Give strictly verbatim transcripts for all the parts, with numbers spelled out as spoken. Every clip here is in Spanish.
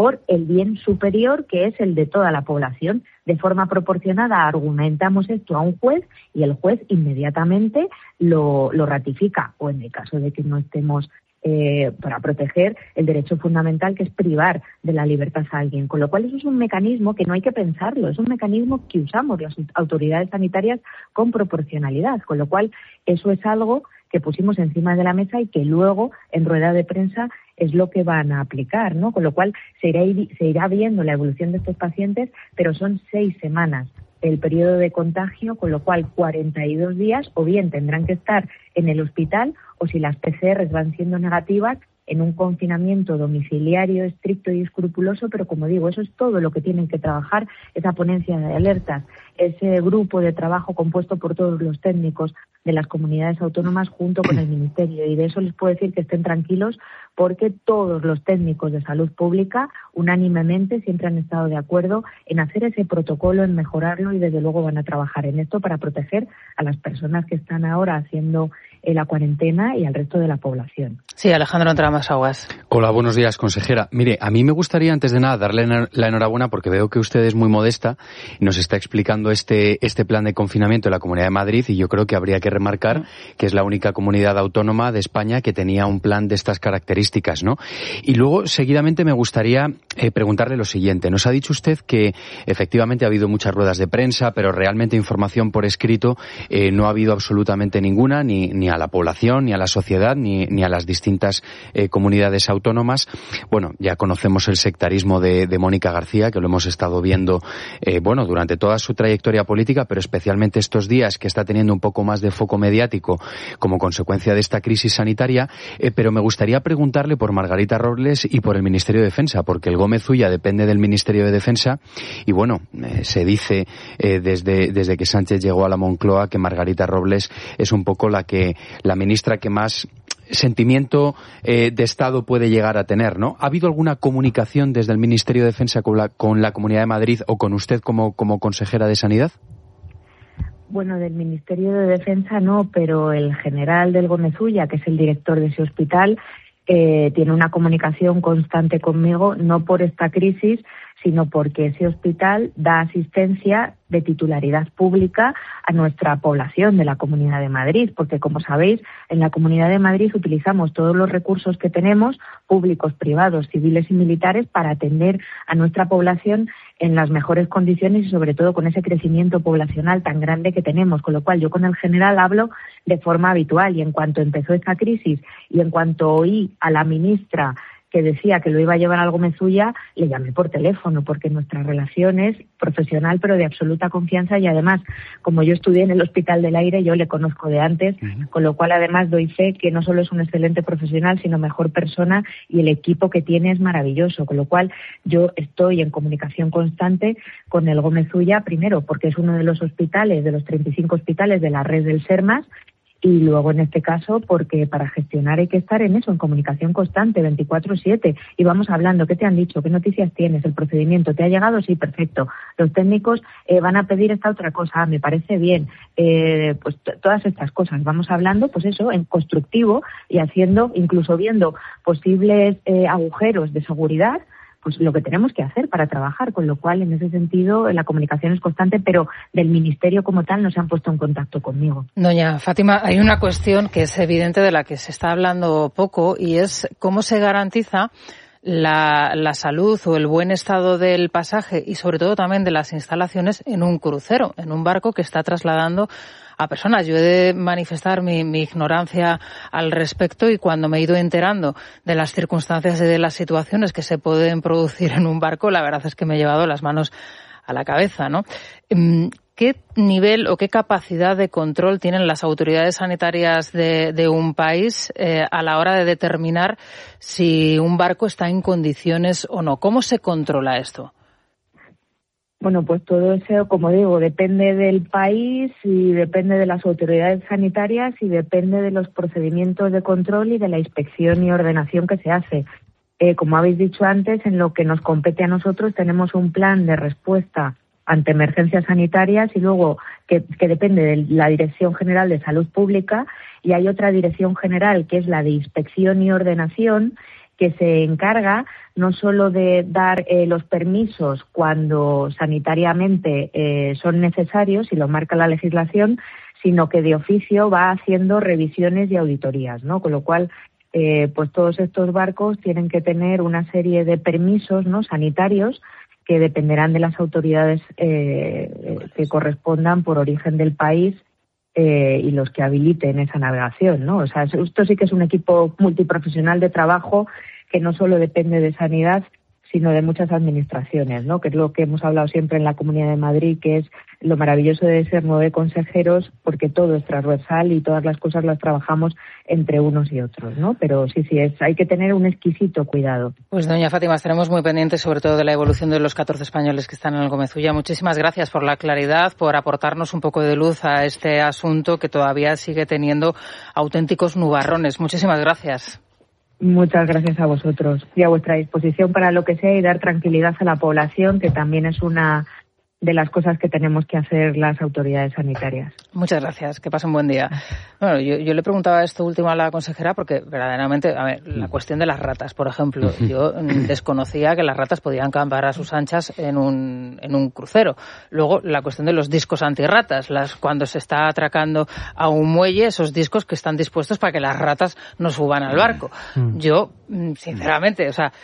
por el bien superior, que es el de toda la población. De forma proporcionada argumentamos esto a un juez y el juez inmediatamente lo, lo ratifica, o en el caso de que no estemos eh, para proteger el derecho fundamental, que es privar de la libertad a alguien. Con lo cual eso es un mecanismo que no hay que pensarlo, es un mecanismo que usamos las autoridades sanitarias con proporcionalidad, con lo cual eso es algo que pusimos encima de la mesa y que luego en rueda de prensa es lo que van a aplicar, ¿no? Con lo cual se irá, se irá viendo la evolución de estos pacientes, pero son seis semanas el periodo de contagio, con lo cual cuarenta y dos días o bien tendrán que estar en el hospital, o si las P C Rs van siendo negativas, en un confinamiento domiciliario estricto y escrupuloso. Pero como digo, eso es todo lo que tienen que trabajar esa ponencia de alertas, ese grupo de trabajo compuesto por todos los técnicos de las comunidades autónomas junto con el Ministerio. Y de eso les puedo decir que estén tranquilos, porque todos los técnicos de salud pública unánimemente siempre han estado de acuerdo en hacer ese protocolo, en mejorarlo, y desde luego van a trabajar en esto para proteger a las personas que están ahora haciendo eh, la cuarentena y al resto de la población. Sí, Alejandro Entramasaguas. Hola, buenos días, consejera. Mire, a mí me gustaría, antes de nada, darle la enhorabuena, porque veo que usted es muy modesta y nos está explicando este, este plan de confinamiento de la Comunidad de Madrid, y yo creo que habría que remarcar que es la única comunidad autónoma de España que tenía un plan de estas características, ¿no? Y luego, seguidamente, me gustaría eh, preguntarle lo siguiente. Nos ha dicho usted que efectivamente ha habido muchas ruedas de prensa, pero realmente información por escrito eh, no ha habido absolutamente ninguna, ni, ni a la población, ni a la sociedad, ni, ni a las distintas eh, comunidades autónomas. Bueno, ya conocemos el sectarismo de, de Mónica García, que lo hemos estado viendo eh, bueno, durante toda su trayectoria política, pero especialmente estos días, que está teniendo un poco más de foco mediático como consecuencia de esta crisis sanitaria. Eh, pero me gustaría preguntarle por Margarita Robles y por el Ministerio de Defensa, porque el Gómez Ulla depende del Ministerio de Defensa, y bueno, eh, se dice eh, desde, desde que Sánchez llegó a la Moncloa que Margarita Robles es un poco la que la ministra que más sentimiento eh, de Estado puede llegar a tener, ¿no? ¿Ha habido alguna comunicación desde el Ministerio de Defensa con la, con la Comunidad de Madrid o con usted como, como consejera de Sanidad? Bueno, del Ministerio de Defensa no, pero el general del Gómez Ulla, que es el director de ese hospital, eh, tiene una comunicación constante conmigo, no por esta crisis, sino porque ese hospital da asistencia de titularidad pública a nuestra población de la Comunidad de Madrid, porque, como sabéis, en la Comunidad de Madrid utilizamos todos los recursos que tenemos, públicos, privados, civiles y militares, para atender a nuestra población en las mejores condiciones y, sobre todo, con ese crecimiento poblacional tan grande que tenemos. Con lo cual, yo con el general hablo de forma habitual, y en cuanto empezó esta crisis y en cuanto oí a la ministra que decía que lo iba a llevar al Gómez Ulla, le llamé por teléfono, porque nuestra relación es profesional, pero de absoluta confianza, y además, como yo estudié en el Hospital del Aire, yo le conozco de antes, uh-huh. Con lo cual además doy fe que no solo es un excelente profesional, sino mejor persona, y el equipo que tiene es maravilloso, con lo cual yo estoy en comunicación constante con el Gómez Ulla, primero porque es uno de los hospitales, de los treinta y cinco hospitales de la red del SERMAS, y luego, en este caso, porque para gestionar hay que estar en eso, en comunicación constante, veinticuatro siete, y vamos hablando. ¿Qué te han dicho? ¿Qué noticias tienes? ¿El procedimiento te ha llegado? Sí, perfecto. Los técnicos eh, van a pedir esta otra cosa, ah, me parece bien. Eh, pues t- todas estas cosas. Vamos hablando, pues eso, en constructivo, y haciendo, incluso viendo posibles eh, agujeros de seguridad, pues lo que tenemos que hacer para trabajar, con lo cual, en ese sentido, la comunicación es constante, pero del Ministerio como tal no se han puesto en contacto conmigo. Doña Fátima, hay una cuestión que es evidente, de la que se está hablando poco, y es cómo se garantiza la, la salud o el buen estado del pasaje, y sobre todo también de las instalaciones, en un crucero, en un barco que está trasladando a personas. Yo he de manifestar mi, mi ignorancia al respecto, y cuando me he ido enterando de las circunstancias y de las situaciones que se pueden producir en un barco, la verdad es que me he llevado las manos a la cabeza, ¿no? ¿Qué nivel o qué capacidad de control tienen las autoridades sanitarias de, de un país eh, a la hora de determinar si un barco está en condiciones o no? ¿Cómo se controla esto? Bueno, pues todo eso, como digo, depende del país y depende de las autoridades sanitarias y depende de los procedimientos de control y de la inspección y ordenación que se hace. Eh, como habéis dicho antes, en lo que nos compete a nosotros tenemos un plan de respuesta ante emergencias sanitarias, y luego que, que depende de la Dirección General de Salud Pública, y hay otra Dirección General que es la de Inspección y Ordenación, que se encarga no solo de dar eh, los permisos cuando sanitariamente eh, son necesarios y lo marca la legislación, sino que de oficio va haciendo revisiones y auditorías, ¿no? Con lo cual, eh, pues todos estos barcos tienen que tener una serie de permisos, ¿no?, sanitarios que dependerán de las autoridades eh, que correspondan por origen del país eh, y los que habiliten esa navegación, ¿no? O sea, esto sí que es un equipo multiprofesional de trabajo que no solo depende de sanidad, sino de muchas administraciones, ¿no? Que es lo que hemos hablado siempre en la Comunidad de Madrid, que es lo maravilloso de ser nueve consejeros, porque todo es transversal y todas las cosas las trabajamos entre unos y otros, ¿no? Pero sí, sí, es, hay que tener un exquisito cuidado. Pues doña Fátima, estaremos muy pendientes sobre todo de la evolución de los catorce españoles que están en el Gomezulla. Muchísimas gracias por la claridad, por aportarnos un poco de luz a este asunto que todavía sigue teniendo auténticos nubarrones. Muchísimas gracias. Muchas gracias a vosotros y a vuestra disposición para lo que sea y dar tranquilidad a la población, que también es una de las cosas que tenemos que hacer las autoridades sanitarias. Muchas gracias, que pasen un buen día. Bueno, yo, yo le preguntaba esto último a la consejera porque verdaderamente, a ver, la cuestión de las ratas, por ejemplo, yo desconocía que las ratas podían acampar a sus anchas en un, en un crucero. Luego, la cuestión de los discos antirratas, las, cuando se está atracando a un muelle, esos discos que están dispuestos para que las ratas no suban al barco. Yo, sinceramente, o sea,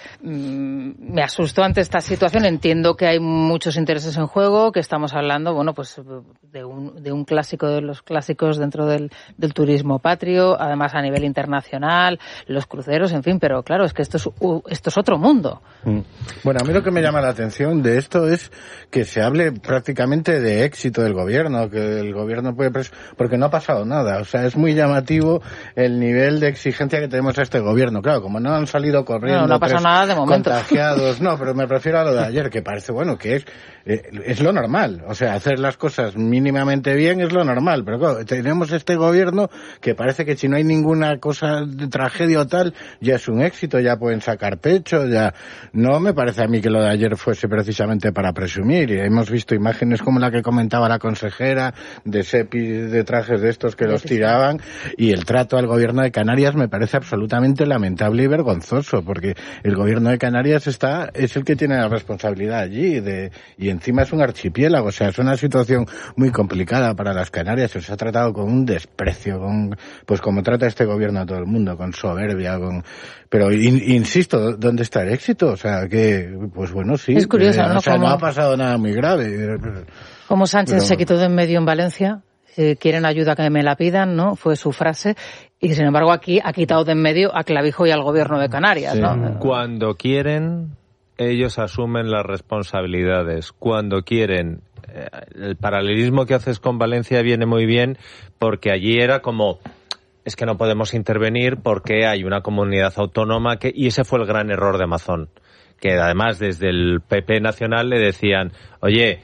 me asusto ante esta situación. Entiendo que hay muchos intereses en juego, que estamos hablando, bueno, pues de un, de un clásico de los clásicos dentro del, del turismo patrio, además a nivel internacional, los cruceros, en fin, pero claro, es que esto es, esto es otro mundo. Bueno, a mí lo que me llama la atención de esto es que se hable prácticamente de éxito del gobierno, que el gobierno puede pres- porque no ha pasado nada, o sea, es muy llamativo el nivel de exigencia que tenemos a este gobierno. Claro, como no han salido corriendo no, no ha pasado nada de momento. Contagiados, no, pero me refiero a lo de ayer, que parece, bueno, que es eh, es lo normal, o sea, hacer las cosas mínimamente bien es lo normal, pero claro, tenemos este gobierno que parece que si no hay ninguna cosa de tragedia o tal, ya es un éxito, ya pueden sacar pecho, ya no me parece a mí que lo de ayer fuese precisamente para presumir. Y hemos visto imágenes como la que comentaba la consejera, de sepi, de trajes de estos que los tiraban, y el trato al gobierno de Canarias me parece absolutamente lamentable y vergonzoso, porque el gobierno de Canarias está es el que tiene la responsabilidad allí, de, y encima es un archipiélago, o sea, es una situación muy complicada para las Canarias, se os ha tratado con un desprecio, con, pues como trata este gobierno a todo el mundo, con soberbia, con, pero in, insisto, ¿dónde está el éxito? O sea, que, pues bueno, sí, es curioso, eh, ¿no? O sea, como, no ha pasado nada muy grave. Como Sánchez pero, se quitó de en medio en Valencia, si quieren ayuda que me la pidan, ¿no? Fue su frase. Y sin embargo aquí ha quitado de en medio a Clavijo y al gobierno de Canarias, sí. ¿no? Cuando quieren, ellos asumen las responsabilidades. Cuando quieren, eh, el paralelismo que haces con Valencia viene muy bien, porque allí era como, es que no podemos intervenir porque hay una comunidad autónoma que, y ese fue el gran error de Mazón, que además desde el P P nacional le decían, oye,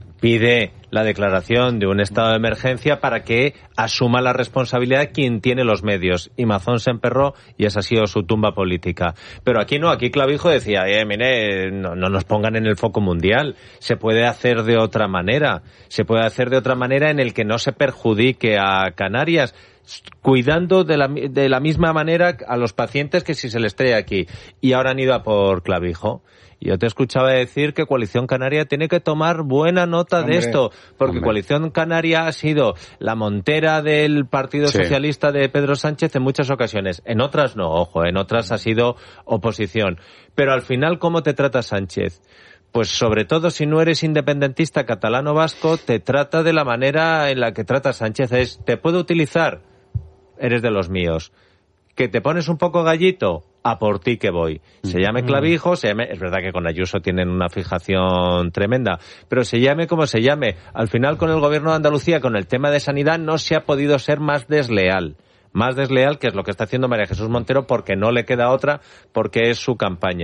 pide la declaración de un estado de emergencia para que asuma la responsabilidad quien tiene los medios. Y Mazón se emperró y esa ha sido su tumba política. Pero aquí no, aquí Clavijo decía, eh, mire, no, no nos pongan en el foco mundial. Se puede hacer de otra manera. Se puede hacer de otra manera en el que no se perjudique a Canarias, cuidando de la, de la misma manera a los pacientes que si se les trae aquí. Y ahora han ido a por Clavijo. Yo te escuchaba decir que Coalición Canaria tiene que tomar buena nota hombre, de esto, porque hombre. Coalición Canaria ha sido la montera del Partido sí. Socialista de Pedro Sánchez en muchas ocasiones. En otras no, ojo, en otras ha sido oposición. Pero al final, ¿cómo te trata Sánchez? Pues sobre todo si no eres independentista catalano-vasco, te trata de la manera en la que trata Sánchez. Es, ¿te puedo utilizar? Eres de los míos. ¿Que te pones un poco gallito? A por ti que voy. Se llame Clavijo, se llame, es verdad que con Ayuso tienen una fijación tremenda, pero se llame como se llame. Al final con el gobierno de Andalucía, con el tema de sanidad, no se ha podido ser más desleal. Más desleal, que es lo que está haciendo María Jesús Montero, porque no le queda otra, porque es su campaña.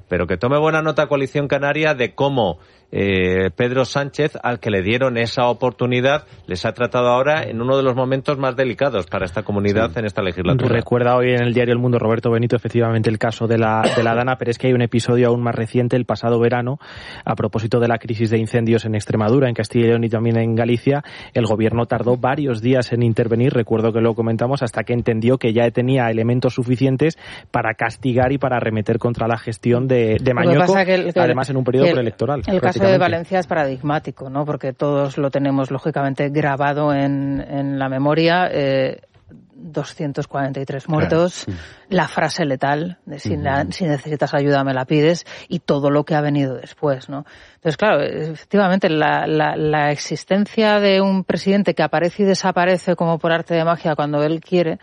pero que tome buena nota Coalición Canaria de cómo eh, Pedro Sánchez, al que le dieron esa oportunidad, les ha tratado ahora en uno de los momentos más delicados para esta comunidad sí. en esta legislatura. Recuerda hoy en el diario El Mundo Roberto Benito efectivamente el caso de la, de la Dana, pero es que hay un episodio aún más reciente, el pasado verano, a propósito de la crisis de incendios en Extremadura, en Castilla y León y también en Galicia. El gobierno tardó varios días en intervenir, recuerdo que lo comentamos, hasta que entendió que ya tenía elementos suficientes para castigar y para arremeter contra la gestión de, de Mañueco, que el, que además en un periodo el, preelectoral. El caso de Valencia es paradigmático, ¿no? Porque todos lo tenemos lógicamente grabado en, en la memoria. Eh, doscientos cuarenta y tres muertos, claro. La frase letal de si, uh-huh. la, si necesitas ayuda me la pides, y todo lo que ha venido después, ¿no? Entonces, claro, efectivamente la, la, la existencia de un presidente que aparece y desaparece como por arte de magia cuando él quiere,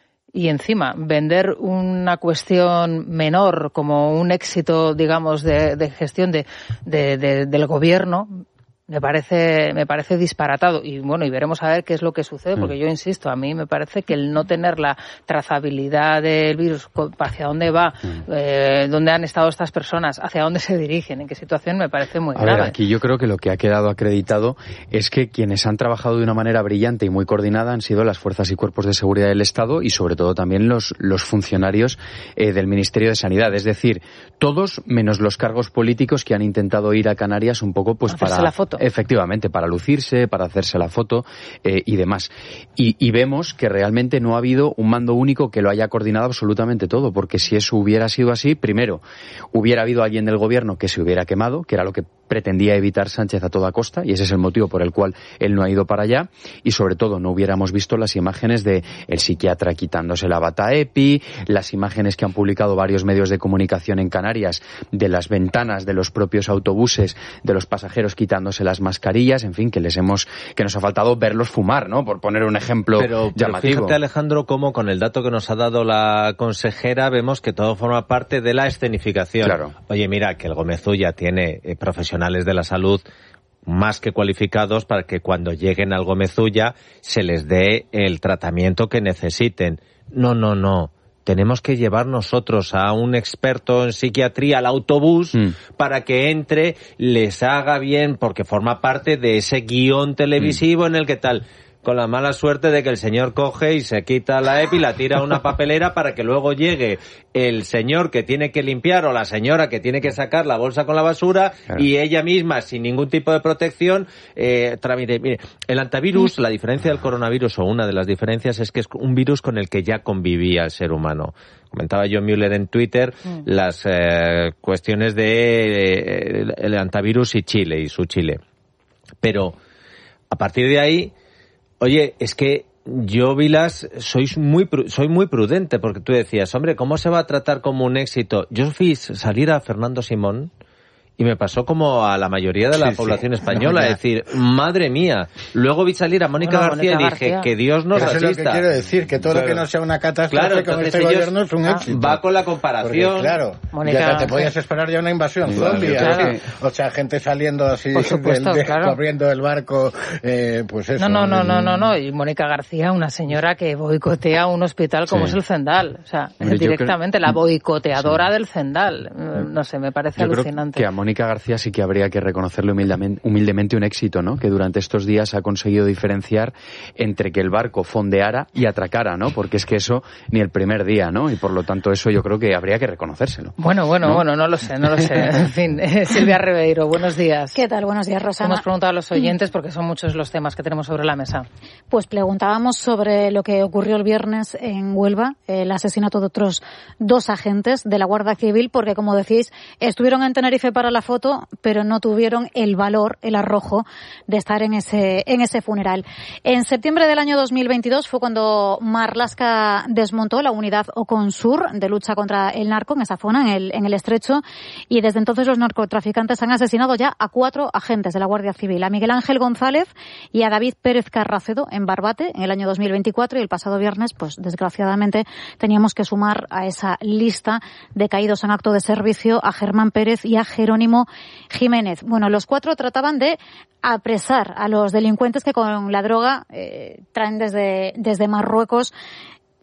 y encima vender una cuestión menor como un éxito, digamos, de, de gestión de, de, de, del gobierno, me parece me parece disparatado. Y bueno, y veremos a ver qué es lo que sucede, porque yo insisto, a mí me parece que el no tener la trazabilidad del virus, hacia dónde va, eh, dónde han estado estas personas, hacia dónde se dirigen, en qué situación, me parece muy a grave. Ver, aquí yo creo que lo que ha quedado acreditado es que quienes han trabajado de una manera brillante y muy coordinada han sido las fuerzas y cuerpos de seguridad del Estado y sobre todo también los, los funcionarios eh, del Ministerio de Sanidad. Es decir, todos menos los cargos políticos que han intentado ir a Canarias un poco pues hacerse para... la foto. Efectivamente, para lucirse, para hacerse la foto eh, y demás. Y, y vemos que realmente no ha habido un mando único que lo haya coordinado absolutamente todo, porque si eso hubiera sido así, primero, hubiera habido alguien del gobierno que se hubiera quemado, que era lo que pretendía evitar Sánchez a toda costa, y ese es el motivo por el cual él no ha ido para allá, y sobre todo no hubiéramos visto las imágenes de el psiquiatra quitándose la bata EPI, las imágenes que han publicado varios medios de comunicación en Canarias de las ventanas de los propios autobuses, de los pasajeros quitándose las mascarillas, en fin, que les hemos, que nos ha faltado verlos fumar, ¿no? Por poner un ejemplo pero, llamativo. Pero fíjate, Alejandro, cómo con el dato que nos ha dado la consejera vemos que todo forma parte de la escenificación. Claro. Oye, mira, que el Gomezulla tiene eh, profesionales de la salud más que cualificados para que cuando lleguen al Gomezulla se les dé el tratamiento que necesiten. No, no, no. Tenemos que llevar nosotros a un experto en psiquiatría al autobús mm. para que entre, les haga bien, porque forma parte de ese guión televisivo mm. en el que tal... con la mala suerte de que el señor coge y se quita la EPI, la tira a una papelera para que luego llegue el señor que tiene que limpiar o la señora que tiene que sacar la bolsa con la basura claro. y ella misma, sin ningún tipo de protección, eh, tramite. Mire, el antivirus, la diferencia del coronavirus, o una de las diferencias, es que es un virus con el que ya convivía el ser humano. Comentaba John Mueller en Twitter mm. las eh, cuestiones de eh, el antivirus y Chile, y su Chile. Pero, a partir de ahí, oye, es que yo, Vilas, sois muy, soy muy prudente, porque tú decías, hombre, ¿cómo se va a tratar como un éxito? Yo vi salir a Fernando Simón y me pasó como a la mayoría de la sí, población sí. española, es decir, madre mía. Luego vi salir a Mónica bueno, García Mónica y dije, García. Que Dios nos Pero asista. Eso es lo que quiero decir, que todo claro. lo que no sea una catástrofe claro, con este gobierno es un ah, éxito. Va con la comparación. Porque, claro, Mónica, ya te podías esperar ya una invasión sí, zombie. Claro. ¿eh? O sea, gente saliendo así, supuesto, del, de, claro. corriendo el barco, eh, pues eso. No, no, no, no, no, no. Y Mónica García, una señora que boicotea un hospital como sí. es el Zendal. O sea, Hombre, directamente creo... la boicoteadora sí. del Zendal. No sé, me parece yo alucinante. Creo que a Mónica García sí que habría que reconocerle humildemente, humildemente un éxito, ¿no? Que durante estos días ha conseguido diferenciar entre que el barco fondeara y atracara, ¿no? Porque es que eso ni el primer día, ¿no? Y por lo tanto eso yo creo que habría que reconocérselo. Bueno, bueno, ¿no? bueno, no lo sé, no lo sé. En fin, eh, Silvia Ribeiro, buenos días. ¿Qué tal? Buenos días, Rosana. Hemos preguntado a los oyentes porque son muchos los temas que tenemos sobre la mesa. Pues preguntábamos sobre lo que ocurrió el viernes en Huelva, el asesinato de otros dos agentes de la Guardia Civil, porque como decís, estuvieron en Tenerife para la foto, pero no tuvieron el valor, el arrojo de estar en ese en ese funeral. En septiembre del año dos mil veintidós fue cuando Marlaska desmontó la unidad Oconsur de lucha contra el narco en esa zona, en el, en el Estrecho, y desde entonces los narcotraficantes han asesinado ya a cuatro agentes de la Guardia Civil, a Miguel Ángel González y a David Pérez Carracedo en Barbate en el año dos mil veinticuatro, y el pasado viernes, pues desgraciadamente, teníamos que sumar a esa lista de caídos en acto de servicio a Germán Pérez y a Jerónimo Jiménez. Bueno, los cuatro trataban de apresar a los delincuentes que con la droga eh, traen desde, desde Marruecos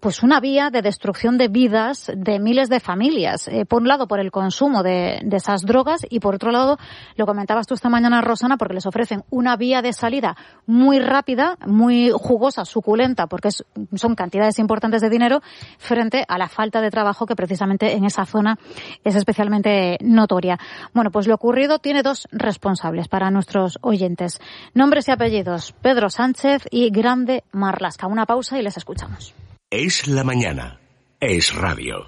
pues una vía de destrucción de vidas de miles de familias. Eh, por un lado, por el consumo de, de esas drogas y por otro lado, lo comentabas tú esta mañana, Rosana, porque les ofrecen una vía de salida muy rápida, muy jugosa, suculenta, porque es, son cantidades importantes de dinero frente a la falta de trabajo que precisamente en esa zona es especialmente notoria. Bueno, pues lo ocurrido tiene dos responsables para nuestros oyentes. Nombres y apellidos: Pedro Sánchez y Grande Marlaska. Una pausa y les escuchamos. Es la mañana. Es radio.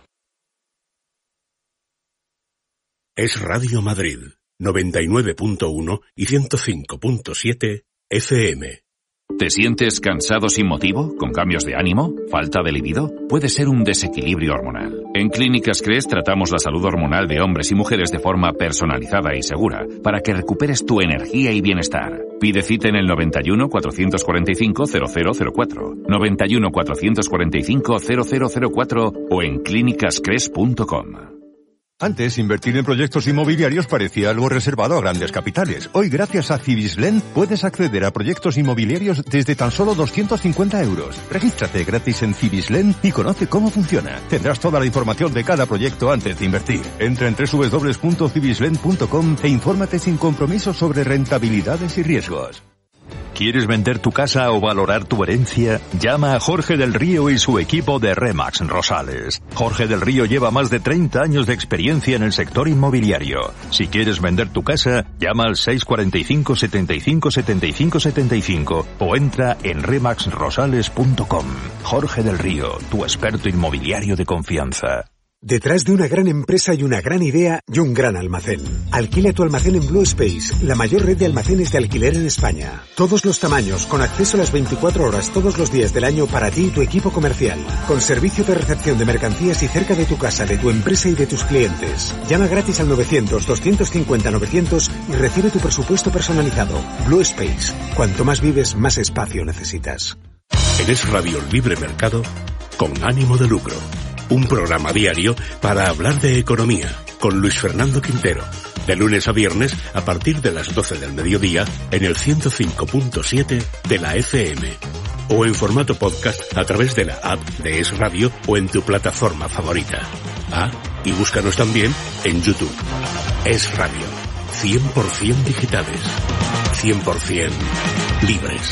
Es Radio Madrid, noventa y nueve punto uno y ciento cinco punto siete F M. ¿Te sientes cansado sin motivo? ¿Con cambios de ánimo? ¿Falta de libido? Puede ser un desequilibrio hormonal. En Clínicas Cres tratamos la salud hormonal de hombres y mujeres de forma personalizada y segura para que recuperes tu energía y bienestar. Pide cita en el noventa y uno, cuatrocientos cuarenta y cinco, cero cero cero cuatro, noventa y uno, cuatrocientos cuarenta y cinco, cero cero cero cuatro o en clínicas cres punto com. Antes, invertir en proyectos inmobiliarios parecía algo reservado a grandes capitales. Hoy, gracias a Cibislen, puedes acceder a proyectos inmobiliarios desde tan solo doscientos cincuenta euros. Regístrate gratis en Cibislen y conoce cómo funciona. Tendrás toda la información de cada proyecto antes de invertir. Entra en doble u doble u doble u punto cibislen punto com e infórmate sin compromiso sobre rentabilidades y riesgos. ¿Quieres vender tu casa o valorar tu herencia? Llama a Jorge del Río y su equipo de Remax Rosales. Jorge del Río lleva más de treinta años de experiencia en el sector inmobiliario. Si quieres vender tu casa, llama al seis cuarenta y cinco, setenta y cinco, setenta y cinco, setenta y cinco o entra en remax rosales punto com. Jorge del Río, tu experto inmobiliario de confianza. Detrás de una gran empresa hay una gran idea y un gran almacén. Alquila tu almacén en Blue Space, la mayor red de almacenes de alquiler en España. Todos los tamaños, con acceso a las veinticuatro horas todos los días del año para ti y tu equipo comercial. Con servicio de recepción de mercancías y cerca de tu casa, de tu empresa y de tus clientes. Llama gratis al novecientos, doscientos cincuenta, novecientos y recibe tu presupuesto personalizado. Blue Space. Cuanto más vives, más espacio necesitas. En Es Radio Libre Mercado, con ánimo de lucro. Un programa diario para hablar de economía, con Luis Fernando Quintero, de lunes a viernes a partir de las doce del mediodía en el ciento cinco punto siete de la F M, o en formato podcast a través de la app de Es Radio o en tu plataforma favorita. Ah, y búscanos también en YouTube. Es Radio, cien por ciento digitales, cien por ciento libres.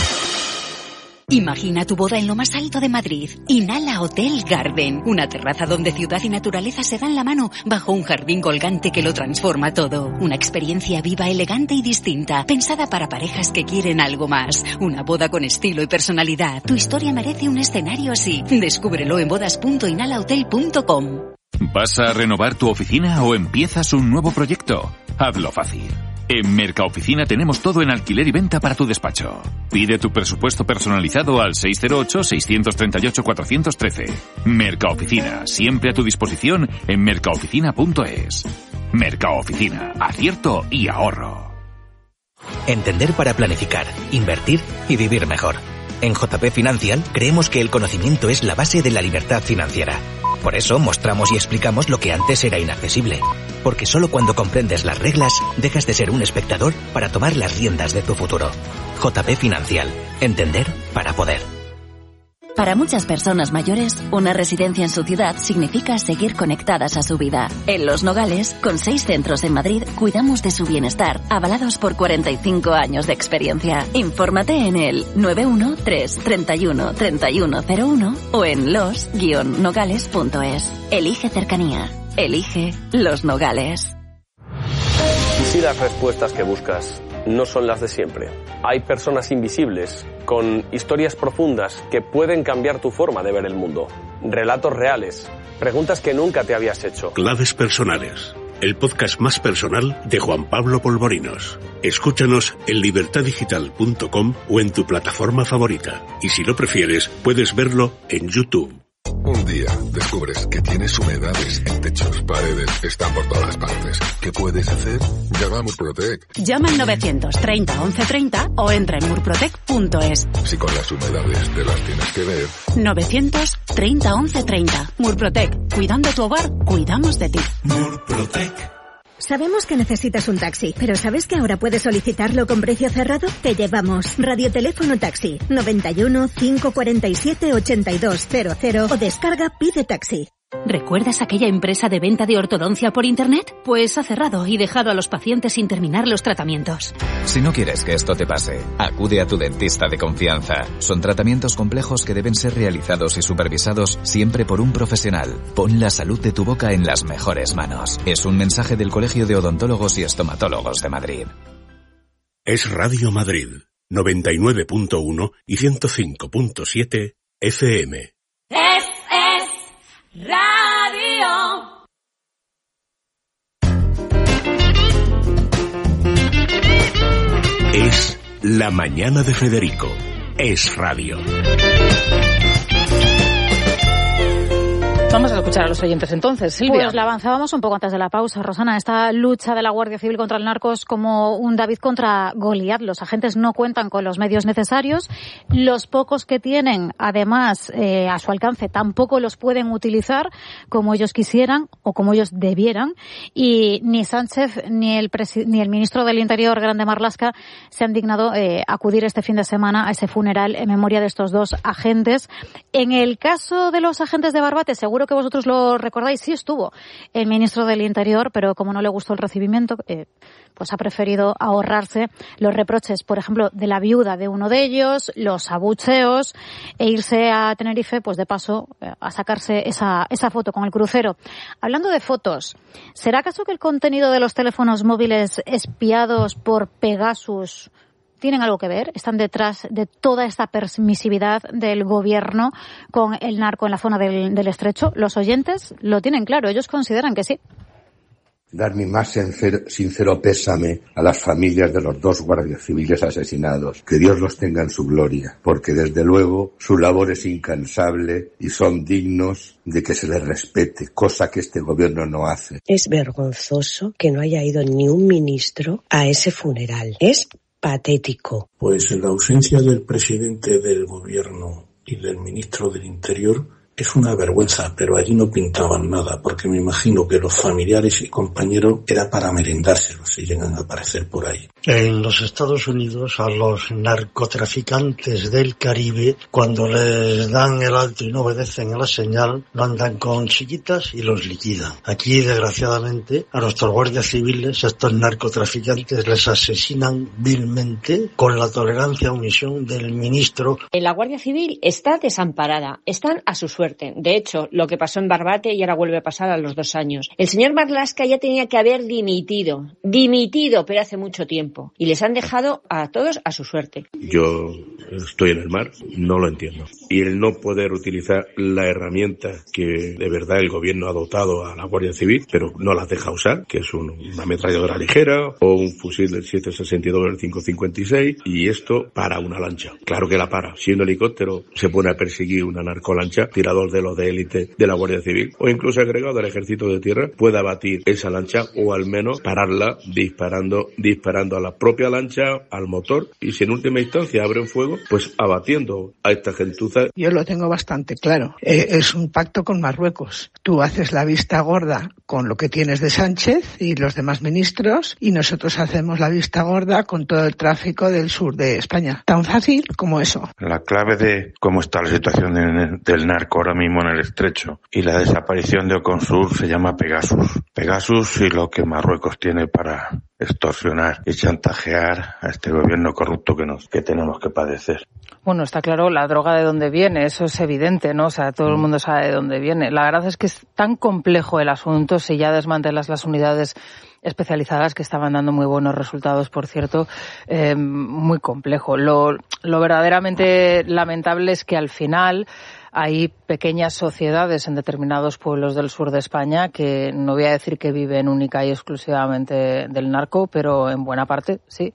Imagina tu boda en lo más alto de Madrid. Inhala Hotel Garden, una terraza donde ciudad y naturaleza se dan la mano bajo un jardín colgante que lo transforma todo. Una experiencia viva, elegante y distinta, pensada para parejas que quieren algo más. Una boda con estilo y personalidad. Tu historia merece un escenario así. Descúbrelo en bodas punto inhala hotel punto com. ¿Vas a renovar tu oficina o empiezas un nuevo proyecto? Hazlo fácil. En Mercaoficina tenemos todo en alquiler y venta para tu despacho. Pide tu presupuesto personalizado al seis cero ocho, seis tres ocho, cuatro uno tres. Mercaoficina, siempre a tu disposición en mercaoficina punto es. Mercaoficina, acierto y ahorro. Entender para planificar, invertir y vivir mejor. En J P Financial creemos que el conocimiento es la base de la libertad financiera. Por eso mostramos y explicamos lo que antes era inaccesible. Porque solo cuando comprendes las reglas, dejas de ser un espectador para tomar las riendas de tu futuro. J P Financial. Entender para poder. Para muchas personas mayores, una residencia en su ciudad significa seguir conectadas a su vida. En Los Nogales, con seis centros en Madrid, cuidamos de su bienestar, avalados por cuarenta y cinco años de experiencia. Infórmate en el nueve uno tres, treinta y uno, treinta y uno cero uno o en los guion nogales punto es. Elige cercanía. Elige Los Nogales. ¿Y si las respuestas que buscas no son las de siempre? Hay personas invisibles, con historias profundas que pueden cambiar tu forma de ver el mundo. Relatos reales, preguntas que nunca te habías hecho. Claves personales, el podcast más personal de Juan Pablo Polvorinos. Escúchanos en libertad digital punto com o en tu plataforma favorita. Y si lo prefieres, puedes verlo en YouTube. Un día descubres que tienes humedades en techos, paredes, están por todas partes. ¿Qué puedes hacer? Llama a Murprotec. Llama al novecientos treinta, once treinta o entra en murprotec punto es. Si con las humedades te las tienes que ver. novecientos treinta, once treinta. Murprotec. Cuidando tu hogar, cuidamos de ti. Murprotec. Sabemos que necesitas un taxi, pero ¿sabes que ahora puedes solicitarlo con precio cerrado? Te llevamos Radioteléfono Taxi noventa y uno, cinco cuarenta y siete, ochenta y dos cero cero o descarga Pide Taxi. ¿Recuerdas aquella empresa de venta de ortodoncia por Internet? Pues ha cerrado y dejado a los pacientes sin terminar los tratamientos. Si no quieres que esto te pase, acude a tu dentista de confianza. Son tratamientos complejos que deben ser realizados y supervisados siempre por un profesional. Pon la salud de tu boca en las mejores manos. Es un mensaje del Colegio de Odontólogos y Estomatólogos de Madrid. Es Radio Madrid, noventa y nueve punto uno y ciento cinco punto siete F M. Es, es Radio. Es La Mañana de Federico. Es Radio. Vamos a escuchar a los oyentes entonces, Silvia. Pues la avanzábamos un poco antes de la pausa, Rosana. Esta lucha de la Guardia Civil contra el narco es como un David contra Goliat. Los agentes no cuentan con los medios necesarios. Los pocos que tienen, además, eh, a su alcance, tampoco los pueden utilizar como ellos quisieran o como ellos debieran. Y ni Sánchez ni el, presi- ni el ministro del Interior, Grande Marlaska, se han dignado eh, acudir este fin de semana a ese funeral en memoria de estos dos agentes. En el caso de los agentes de Barbate, seguro que vosotros lo recordáis, sí estuvo el ministro del Interior, pero como no le gustó el recibimiento, eh, pues ha preferido ahorrarse los reproches, por ejemplo, de la viuda de uno de ellos, los abucheos, e irse a Tenerife, pues de paso, eh, a sacarse esa, esa foto con el crucero. Hablando de fotos, ¿será acaso que el contenido de los teléfonos móviles espiados por Pegasus tienen algo que ver? ¿Están detrás de toda esta permisividad del gobierno con el narco en la zona del, del Estrecho? Los oyentes lo tienen claro, ellos consideran que sí. Dar mi más sincero, sincero pésame a las familias de los dos guardias civiles asesinados. Que Dios los tenga en su gloria, porque desde luego su labor es incansable y son dignos de que se les respete, cosa que este gobierno no hace. Es vergonzoso que no haya ido ni un ministro a ese funeral. Es patético. Pues en la ausencia del presidente del gobierno y del ministro del Interior es una vergüenza, pero allí no pintaban nada, porque me imagino que los familiares y compañeros era para merendárselos si llegan a aparecer por ahí. En los Estados Unidos a los narcotraficantes del Caribe, cuando les dan el alto y no obedecen a la señal, lo andan con chiquitas y los liquidan. Aquí, desgraciadamente, a nuestros guardias civiles, estos narcotraficantes les asesinan vilmente con la tolerancia a omisión del ministro. La Guardia Civil está desamparada, están a su suerte. De hecho, lo que pasó en Barbate y ahora vuelve a pasar a los dos años. El señor Marlaska ya tenía que haber dimitido, dimitido, pero hace mucho tiempo. Y les han dejado a todos a su suerte. Yo estoy en el mar, no lo entiendo. Y el no poder utilizar la herramienta que de verdad el gobierno ha dotado a la Guardia Civil, pero no las deja usar, que es un, una ametralladora ligera o un fusil del siete sesenta y dos del cinco cincuenta y seis, y esto para una lancha. Claro que la para. Si un helicóptero se pone a perseguir una narcolancha, tirador de los de élite de la Guardia Civil o incluso agregado al Ejército de Tierra, puede abatir esa lancha o al menos pararla disparando disparando a la propia lancha, al motor, y si en última instancia abren fuego, pues abatiendo a esta gentuza. Yo lo tengo bastante claro. Eh, es un pacto con Marruecos. Tú haces la vista gorda con lo que tienes de Sánchez y los demás ministros y nosotros hacemos la vista gorda con todo el tráfico del sur de España. Tan fácil como eso. La clave de cómo está la situación de, del narco ahora mismo en el Estrecho y la desaparición de Oconsur se llama Pegasus. Pegasus y lo que Marruecos tiene para extorsionar y chantajear a este gobierno corrupto que nos que tenemos que padecer. Bueno, está claro la droga de dónde viene, eso es evidente, ¿no? O sea, todo el mundo sabe de dónde viene. La verdad es que es tan complejo el asunto, si ya desmantelas las unidades especializadas que estaban dando muy buenos resultados, por cierto, eh, muy complejo. Lo, lo verdaderamente lamentable es que al final hay pequeñas sociedades en determinados pueblos del sur de España que no voy a decir que viven única y exclusivamente del narco, pero en buena parte sí.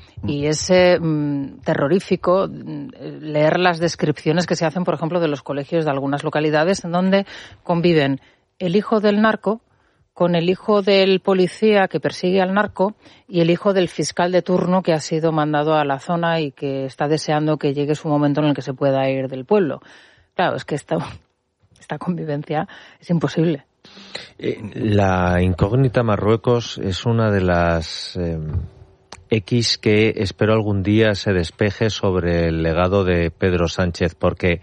Y es eh, terrorífico leer las descripciones que se hacen, por ejemplo, de los colegios de algunas localidades en donde conviven el hijo del narco con el hijo del policía que persigue al narco y el hijo del fiscal de turno que ha sido mandado a la zona y que está deseando que llegue su momento en el que se pueda ir del pueblo. Claro, es que esta, esta convivencia es imposible. Eh, la incógnita Marruecos es una de las eh, X que espero algún día se despeje sobre el legado de Pedro Sánchez, porque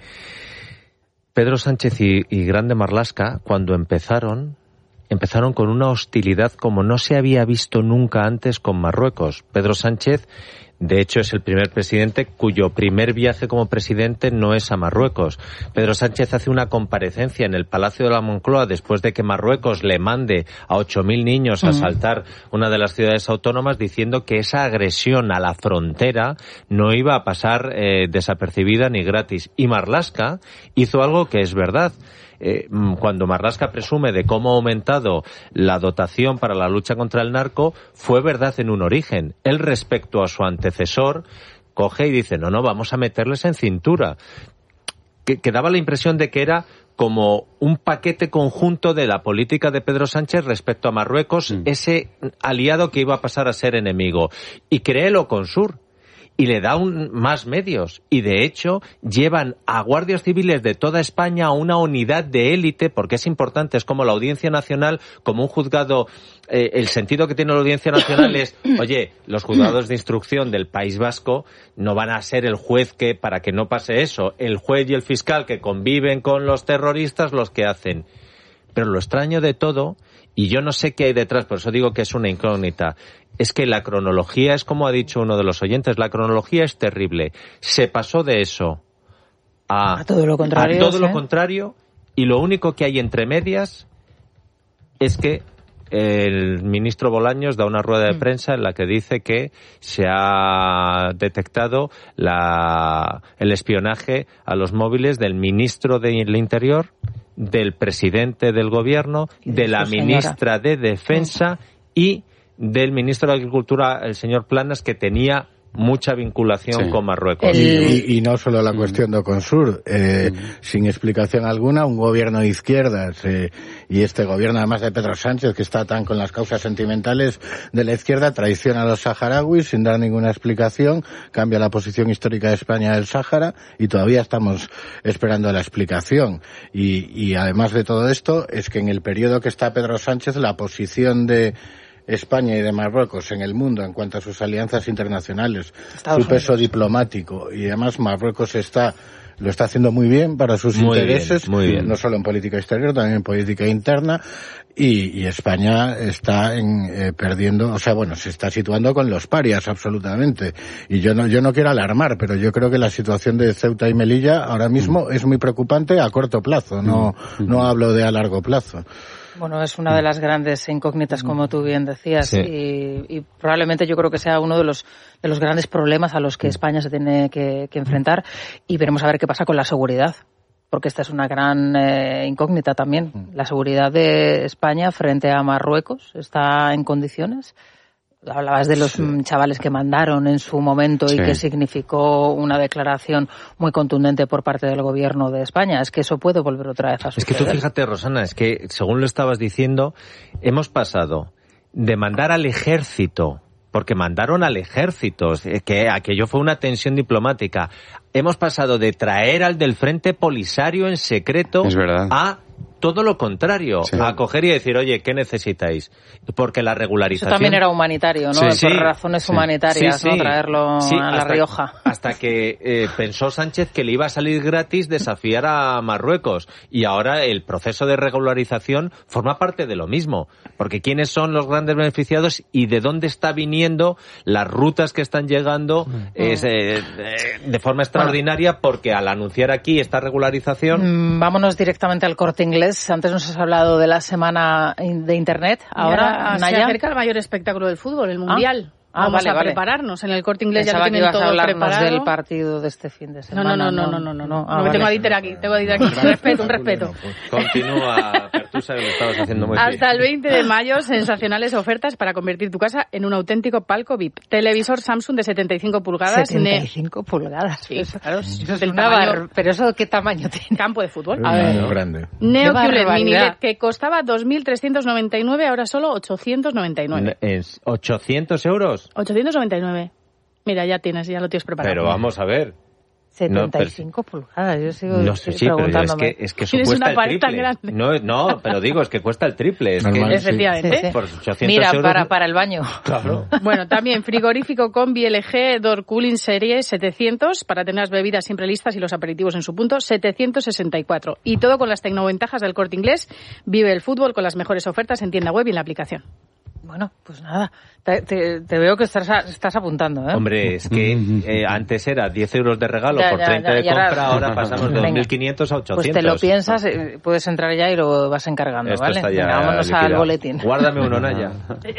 Pedro Sánchez y, y Grande Marlaska, cuando empezaron, empezaron con una hostilidad como no se había visto nunca antes con Marruecos. Pedro Sánchez, de hecho, es el primer presidente cuyo primer viaje como presidente no es a Marruecos. Pedro Sánchez hace una comparecencia en el Palacio de la Moncloa después de que Marruecos le mande a ocho mil niños a asaltar una de las ciudades autónomas, diciendo que esa agresión a la frontera no iba a pasar eh, desapercibida ni gratis. Y Marlaska hizo algo que es verdad. Eh, cuando Marlaska presume de cómo ha aumentado la dotación para la lucha contra el narco, fue verdad en un origen. Él, respecto a su antecesor, coge y dice, no, no, vamos a meterles en cintura. Que, que daba la impresión de que era como un paquete conjunto de la política de Pedro Sánchez respecto a Marruecos, mm. ese aliado que iba a pasar a ser enemigo. Y créelo con Sur. Y le da un, más medios. Y, de hecho, llevan a guardias civiles de toda España a una unidad de élite, porque es importante, es como la Audiencia Nacional, como un juzgado. Eh, el sentido que tiene la Audiencia Nacional es, oye, los juzgados de instrucción del País Vasco no van a ser el juez que, para que no pase eso, el juez y el fiscal que conviven con los terroristas los que hacen. Pero lo extraño de todo, y yo no sé qué hay detrás, por eso digo que es una incógnita, es que la cronología, es como ha dicho uno de los oyentes, la cronología es terrible. Se pasó de eso a, a todo lo contrario, a todo ¿sí? lo contrario, y lo único que hay entre medias es que el ministro Bolaños da una rueda de prensa en la que dice que se ha detectado la, el espionaje a los móviles del ministro del Interior, del presidente del Gobierno, de la ministra de Defensa y del ministro de Agricultura, el señor Planas, que tenía mucha vinculación sí. con Marruecos. El... Y, y no solo la cuestión de Oconsur, eh, mm. sin explicación alguna, un gobierno de izquierdas eh, y este gobierno, además de Pedro Sánchez, que está tan con las causas sentimentales de la izquierda, traiciona a los saharauis sin dar ninguna explicación, cambia la posición histórica de España del Sáhara y todavía estamos esperando la explicación. Y, y además de todo esto, es que en el periodo que está Pedro Sánchez, la posición de España y de Marruecos en el mundo en cuanto a sus alianzas internacionales, Estados su peso Unidos. diplomático, y además Marruecos está lo está haciendo muy bien para sus muy intereses, bien, muy bien. No solo en política exterior, también en política interna, y, y España está en, eh, perdiendo, o sea, bueno, se está situando con los parias absolutamente. Y yo no, yo no quiero alarmar, pero yo creo que la situación de Ceuta y Melilla ahora mismo mm. es muy preocupante a corto plazo, no, mm. no hablo de a largo plazo. Bueno, es una de las grandes incógnitas, como tú bien decías, sí. y, y probablemente yo creo que sea uno de los de los grandes problemas a los que España se tiene que, que enfrentar, y veremos a ver qué pasa con la seguridad, porque esta es una gran eh, incógnita también. La seguridad de España frente a Marruecos está en condiciones. Hablabas de los sí. chavales que mandaron en su momento sí. y que significó una declaración muy contundente por parte del gobierno de España. Es que eso puede volver otra vez a suceder. Es que tú fíjate, Rosana, es que según lo estabas diciendo, hemos pasado de mandar al ejército, porque mandaron al ejército, que aquello fue una tensión diplomática. Hemos pasado de traer al del Frente Polisario en secreto a todo lo contrario, sí. a coger y decir, oye, ¿qué necesitáis? Porque la regularización... Eso también era humanitario, ¿no? Sí, por sí, razones sí. humanitarias, sí, ¿no? sí. Traerlo sí, a La hasta, Rioja. Hasta que eh, pensó Sánchez que le iba a salir gratis desafiar a Marruecos. Y ahora el proceso de regularización forma parte de lo mismo. Porque ¿quiénes son los grandes beneficiados y de dónde está viniendo las rutas que están llegando mm. es, eh, eh, de forma extraordinaria? Bueno, porque al anunciar aquí esta regularización... Mm, vámonos directamente al Corte Inglés. Antes nos has hablado de la semana de Internet. Ahora, Naya, se acerca el mayor espectáculo del fútbol, el Mundial. Ah. Ah, Vamos vale, a vale. prepararnos. En el Corte Inglés Pensaba ya lo tienen todo preparado. Que ibas a hablarnos del partido de este fin de semana. No, no, no, no, no, no, no. no, ah, no vale. Tengo a Dieter aquí, tengo a Dieter aquí. Un respeto, un respeto. Continúa, Pertusa, que lo estabas haciendo muy bien. Hasta el veinte de mayo, sensacionales ofertas para convertir tu casa en un auténtico palco V I P. Televisor Samsung de setenta y cinco pulgadas. setenta y cinco pulgadas. Sí, claro. Eso es una bar... ¿Pero eso qué tamaño tiene? Campo de fútbol. A ver. Grande. Neo Q L E D Mini L E D, que costaba dos mil trescientos noventa y nueve, ahora solo ochocientos noventa y nueve. ¿Es ochocientos euros? ochocientos noventa y nueve. Mira, ya tienes, ya lo tienes preparado. Pero vamos a ver. setenta y cinco no, pero, pulgadas, yo sigo no sé, sí, pero es que, es que eso cuesta el triple. No, no, pero digo, es que cuesta el triple. Es Normal, que, efectivamente. Sí, sí. Por ochocientos Mira, euros, para, para el baño. Claro. Bueno, también frigorífico Combi L G Door Cooling Serie setecientos para tener las bebidas siempre listas y los aperitivos en su punto, setecientos sesenta y cuatro. Y todo con las tecnoventajas del Corte Inglés. Vive el fútbol con las mejores ofertas en tienda web y en la aplicación. Bueno, pues nada, te, te, te veo que estás, estás apuntando, ¿eh? Hombre, es que eh, antes era diez euros de regalo ya, por ya, treinta ya, de compra, ahora, ahora pasamos de dos mil quinientos a ochocientos. Pues te lo piensas, puedes entrar ya y lo vas encargando, Esto ¿vale? Está ya Venga, vámonos liquidado. Al boletín. Guárdame uno, Naya.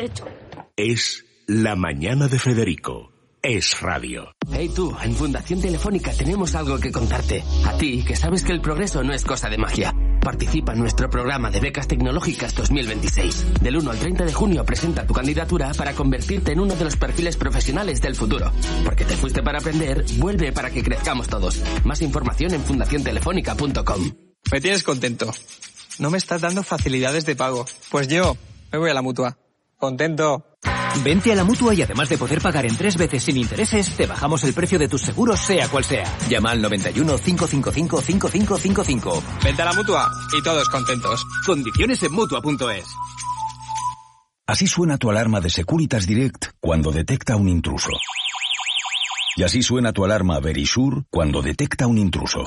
Es La Mañana de Federico. Es radio. Hey tú, en Fundación Telefónica tenemos algo que contarte. A ti, que sabes que el progreso no es cosa de magia. Participa en nuestro programa de becas tecnológicas dos mil veintiséis. Del uno al treinta de junio presenta tu candidatura para convertirte en uno de los perfiles profesionales del futuro. Porque te fuiste para aprender, vuelve para que crezcamos todos. Más información en fundación telefónica punto com. Me tienes contento. No me estás dando facilidades de pago. Pues yo me voy a la Mutua. Contento. Vente a la Mutua y además de poder pagar en tres veces sin intereses, te bajamos el precio de tus seguros sea cual sea. Llama al noventa y uno, cinco cinco cinco, cinco cinco cinco cinco. Vente a la Mutua y todos contentos. Condiciones en Mutua punto es. Así suena tu alarma de Securitas Direct cuando detecta un intruso. Y así suena tu alarma Verisure cuando detecta un intruso.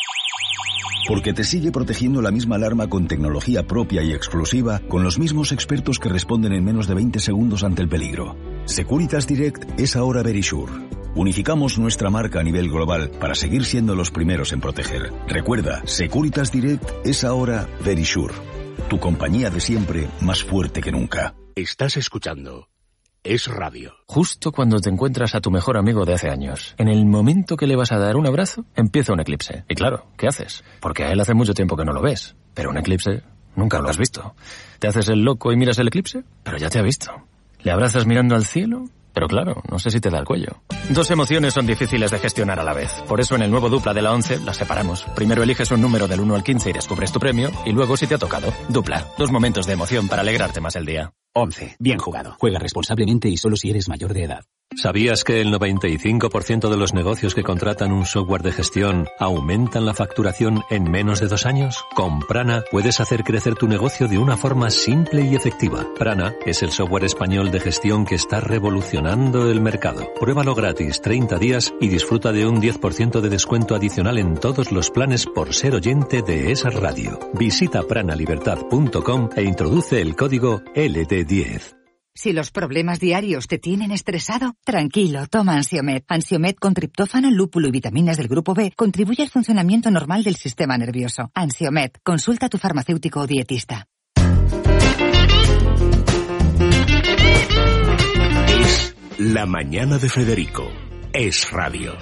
Porque te sigue protegiendo la misma alarma con tecnología propia y exclusiva, con los mismos expertos que responden en menos de veinte segundos ante el peligro. Securitas Direct es ahora Verisure. Unificamos nuestra marca a nivel global para seguir siendo los primeros en proteger. Recuerda, Securitas Direct es ahora Verisure. Tu compañía de siempre, más fuerte que nunca. Estás escuchando Es radio. Justo cuando te encuentras a tu mejor amigo de hace años, en el momento que le vas a dar un abrazo, empieza un eclipse. Y claro, ¿qué haces? Porque a él hace mucho tiempo que no lo ves. Pero un eclipse nunca lo has visto. ¿Te haces el loco y miras el eclipse? Pero ya te ha visto. ¿Le abrazas mirando al cielo? Pero claro, no sé si te da el cuello. Dos emociones son difíciles de gestionar a la vez. Por eso en el nuevo Dupla de la once las separamos. Primero eliges un número del uno al quince y descubres tu premio, y luego si te ha tocado. Dupla. Dos momentos de emoción para alegrarte más el día. once. Bien jugado. Juega responsablemente y solo si eres mayor de edad. ¿Sabías que el noventa y cinco por ciento de los negocios que contratan un software de gestión aumentan la facturación en menos de dos años? Con Prana puedes hacer crecer tu negocio de una forma simple y efectiva. Prana es el software español de gestión que está revolucionando el mercado. Pruébalo gratis treinta días y disfruta de un diez por ciento de descuento adicional en todos los planes por ser oyente de esa radio. Visita prana libertad punto com e introduce el código L D diez. Si los problemas diarios te tienen estresado, tranquilo, toma Ansiomed. Ansiomed con triptófano, lúpulo y vitaminas del grupo B contribuye al funcionamiento normal del sistema nervioso. Ansiomed, consulta a tu farmacéutico o dietista. Es La Mañana de Federico. Es radio.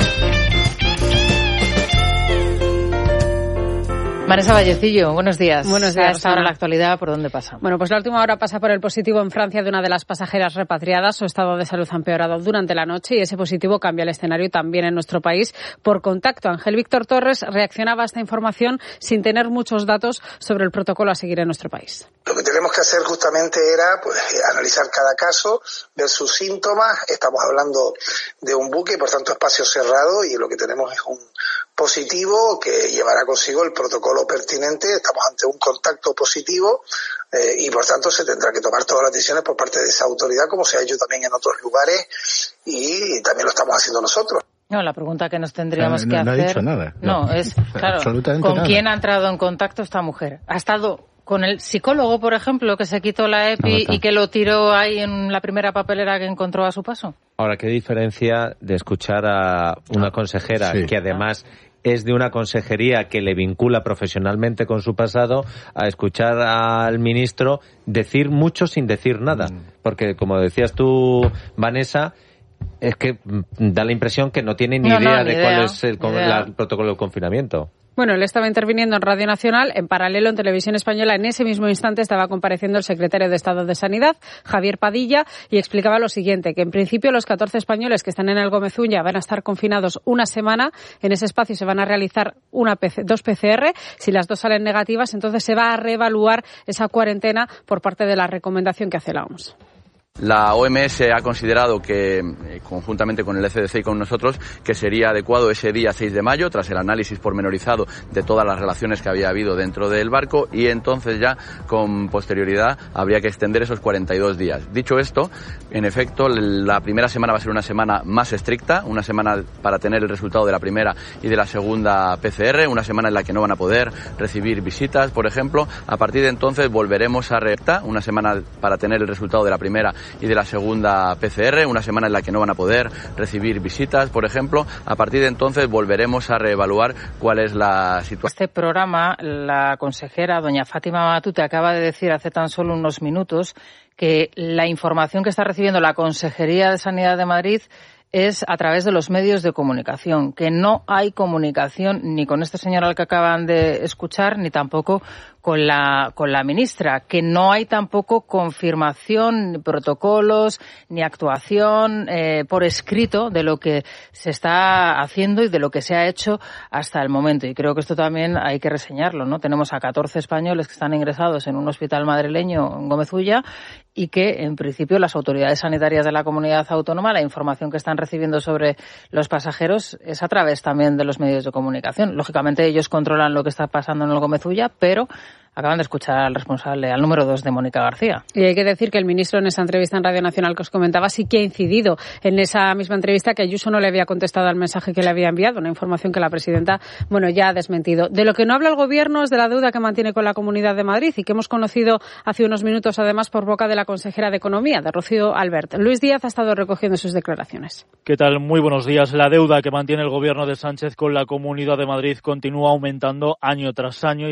Vanessa Vallecillo, buenos días. Buenos días. A esta hora la actualidad, ¿por dónde pasa? Bueno, pues la última hora pasa por el positivo en Francia de una de las pasajeras repatriadas. Su estado de salud ha empeorado durante la noche y ese positivo cambia el escenario también en nuestro país. Por contacto, Ángel Víctor Torres reaccionaba a esta información sin tener muchos datos sobre el protocolo a seguir en nuestro país. Lo que tenemos que hacer justamente era pues analizar cada caso, ver sus síntomas. Estamos hablando de un buque, por tanto espacio cerrado, y lo que tenemos es un positivo que llevará consigo el protocolo pertinente. Estamos ante un contacto positivo eh, y por tanto se tendrá que tomar todas las decisiones por parte de esa autoridad, como se ha hecho también en otros lugares, y también lo estamos haciendo nosotros. No, la pregunta que nos tendríamos no, que no hacer... No ha dicho nada. No, no es, claro, absolutamente ¿con nada. quién ha entrado en contacto esta mujer? ¿Ha estado con el psicólogo, por ejemplo, que se quitó la EPI no, y que lo tiró ahí en la primera papelera que encontró a su paso? Ahora, ¿qué diferencia de escuchar a una consejera sí. que además... es de una consejería que le vincula profesionalmente con su pasado, a escuchar al ministro decir mucho sin decir nada? Porque, como decías tú, Vanessa, es que da la impresión que no tiene ni no, idea no, ni de idea, cuál es el, idea. el protocolo de confinamiento. Bueno, él estaba interviniendo en Radio Nacional. En paralelo, en Televisión Española, en ese mismo instante estaba compareciendo el secretario de Estado de Sanidad, Javier Padilla, y explicaba lo siguiente, que en principio los catorce españoles que están en el Gómez Uña van a estar confinados una semana. En ese espacio se van a realizar una P C, dos P C R. Si las dos salen negativas, entonces se va a reevaluar esa cuarentena por parte de la recomendación que hace la O M S. La O M S ha considerado que, conjuntamente con el E C D C y con nosotros, que sería adecuado ese día seis de mayo, tras el análisis pormenorizado de todas las relaciones que había habido dentro del barco, y entonces ya con posterioridad habría que extender esos cuarenta y dos días. Dicho esto, en efecto, la primera semana va a ser una semana más estricta, una semana para tener el resultado de la primera y de la segunda P C R, una semana en la que no van a poder recibir visitas, por ejemplo. A partir de entonces volveremos a recta, una semana para tener el resultado de la primera y de la segunda P C R, una semana en la que no van a poder recibir visitas, por ejemplo. A partir de entonces volveremos a reevaluar cuál es la situación. Este programa, la consejera, doña Fátima Matute, acaba de decir hace tan solo unos minutos que la información que está recibiendo la Consejería de Sanidad de Madrid es a través de los medios de comunicación, que no hay comunicación ni con este señor al que acaban de escuchar, ni tampoco con la con la ministra, que no hay tampoco confirmación, ni protocolos, ni actuación eh, por escrito de lo que se está haciendo y de lo que se ha hecho hasta el momento. Y creo que esto también hay que reseñarlo, ¿no? Tenemos a catorce españoles que están ingresados en un hospital madrileño en Gómez Ulla y que, en principio, las autoridades sanitarias de la comunidad autónoma, la información que están recibiendo sobre los pasajeros es a través también de los medios de comunicación. Lógicamente, ellos controlan lo que está pasando en el Gómez Ulla, pero acaban de escuchar al responsable, al número dos de Mónica García. Y hay que decir que el ministro en esa entrevista en Radio Nacional que os comentaba sí que ha incidido en esa misma entrevista que Ayuso no le había contestado al mensaje que le había enviado, una información que la presidenta, bueno, ya ha desmentido. De lo que no habla el gobierno es de la deuda que mantiene con la Comunidad de Madrid y que hemos conocido hace unos minutos, además, por boca de la consejera de Economía, de Rocío Albert. Luis Díaz ha estado recogiendo sus declaraciones. ¿Qué tal? Muy buenos días. La deuda que mantiene el gobierno de Sánchez con la Comunidad de Madrid continúa aumentando año tras año.